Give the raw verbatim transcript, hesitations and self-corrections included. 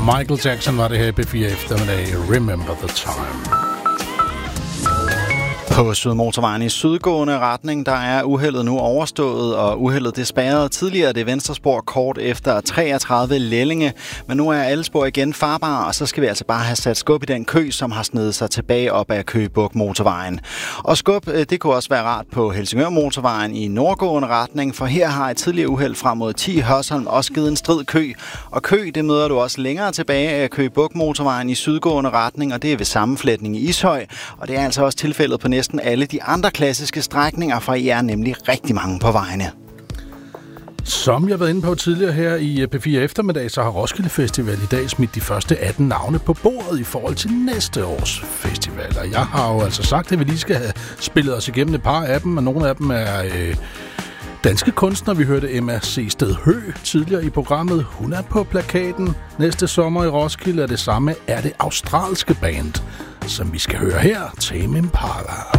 Michael Jackson var det her i P fire eftermiddag. Remember the time. På Sydmotorvejen i sydgående retning, der er uheldet nu overstået, og uheldet det spærrede tidligere det venstre spor kort efter treogtredive Lellinge, men nu er alle spor igen farbare, og så skal vi altså bare have sat skub i den kø, som har snedet sig tilbage op ad Køge Bugt Motorvejen. Og skub, det kunne også være rart på Helsingør Motorvejen i nordgående retning, for her har et tidligere uheld frem mod ti Hørsholm også givet en strid kø, og kø, det møder du også længere tilbage af Køge Bugt Motorvejen i sydgående retning, og det er ved sammenflætning i Ishøj, og det er altså også tilfældet på næsten alle de andre klassiske strækninger, for I er nemlig rigtig mange på vejene. Som jeg var inde på tidligere her i P fire eftermiddag, så har Roskilde Festival i dag smidt de første atten navne på bordet i forhold til næste års festivaler. Jeg har jo altså sagt, at vi lige skal have spillet os igennem et par af dem, og nogle af dem er øh, danske kunstnere. Vi hørte Emma C. Sted Hø tidligere i programmet. Hun er på plakaten. Næste sommer i Roskilde er det samme er det australske band, som vi skal høre her, Tame Impala.